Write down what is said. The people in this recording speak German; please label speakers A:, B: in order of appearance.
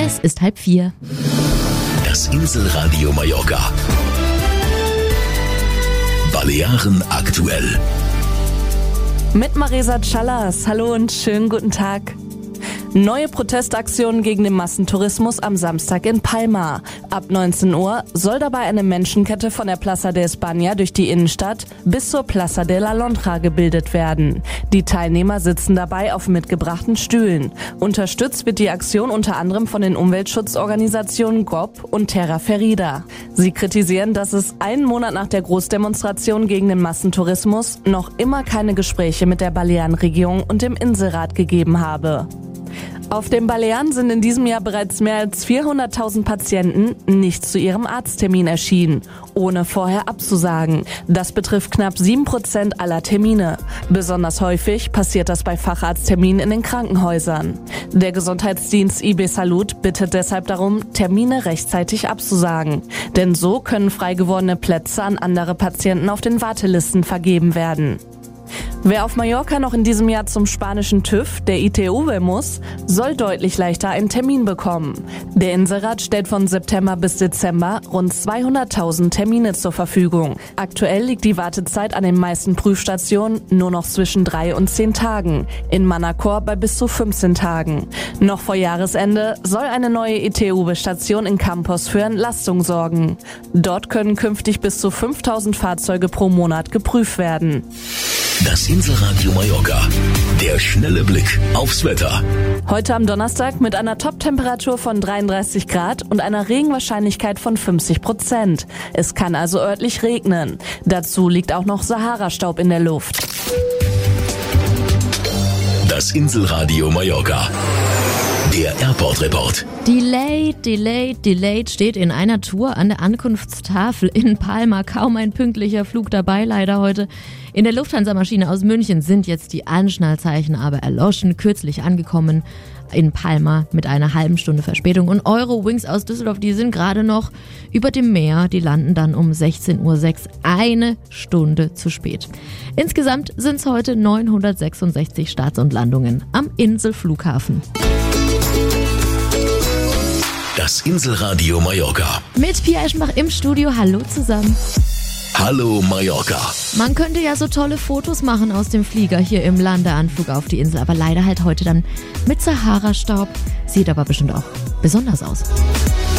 A: Es ist 3:30.
B: Das Inselradio Mallorca. Balearen aktuell.
C: Mit Marisa Callas. Hallo und schönen guten Tag. Neue Protestaktionen gegen den Massentourismus am Samstag in Palma. Ab 19 Uhr soll dabei eine Menschenkette von der Plaza de España durch die Innenstadt bis zur Plaza de la Londra gebildet werden. Die Teilnehmer sitzen dabei auf mitgebrachten Stühlen. Unterstützt wird die Aktion unter anderem von den Umweltschutzorganisationen GOP und Terra Ferida. Sie kritisieren, dass es einen Monat nach der Großdemonstration gegen den Massentourismus noch immer keine Gespräche mit der Balearenregierung und dem Inselrat gegeben habe. Auf den Balearen sind in diesem Jahr bereits mehr als 400.000 Patienten nicht zu ihrem Arzttermin erschienen, ohne vorher abzusagen. Das betrifft knapp 7% aller Termine. Besonders häufig passiert das bei Facharztterminen in den Krankenhäusern. Der Gesundheitsdienst IB Salut bittet deshalb darum, Termine rechtzeitig abzusagen. Denn so können frei gewordene Plätze an andere Patienten auf den Wartelisten vergeben werden. Wer auf Mallorca noch in diesem Jahr zum spanischen TÜV, der ITV, muss, soll deutlich leichter einen Termin bekommen. Der Inselrat stellt von September bis Dezember rund 200.000 Termine zur Verfügung. Aktuell liegt die Wartezeit an den meisten Prüfstationen nur noch zwischen 3 und 10 Tagen, in Manacor bei bis zu 15 Tagen. Noch vor Jahresende soll eine neue ITV-Station in Campos für Entlastung sorgen. Dort können künftig bis zu 5.000 Fahrzeuge pro Monat geprüft werden.
B: Das Inselradio Mallorca. Der schnelle Blick aufs Wetter.
C: Heute am Donnerstag mit einer Top-Temperatur von 33 Grad und einer Regenwahrscheinlichkeit von 50%. Es kann also örtlich regnen. Dazu liegt auch noch Sahara-Staub in der Luft.
B: Das Inselradio Mallorca. Der Airport Report.
A: Delayed steht in einer Tour an der Ankunftstafel in Palma. Kaum ein pünktlicher Flug dabei, leider heute. In der Lufthansa-Maschine aus München sind jetzt die Anschnallzeichen aber erloschen. Kürzlich angekommen in Palma mit einer halben Stunde Verspätung. Und Eurowings aus Düsseldorf, die sind gerade noch über dem Meer. Die landen dann um 16:06 Uhr, eine Stunde zu spät. Insgesamt sind es heute 966 Starts und Landungen am Inselflughafen.
B: Das Inselradio Mallorca.
A: Mit Pia Eschenbach im Studio. Hallo zusammen.
B: Hallo Mallorca.
A: Man könnte ja so tolle Fotos machen aus dem Flieger hier im Landeanflug auf die Insel, aber leider halt heute dann mit Sahara-Staub. Sieht aber bestimmt auch besonders aus.